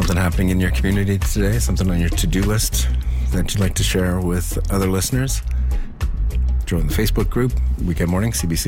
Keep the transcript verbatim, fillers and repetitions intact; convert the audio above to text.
something happening in your community today, something on your to-do list that you'd like to share with other listeners, join the Facebook group, Weekend Morning, C B C.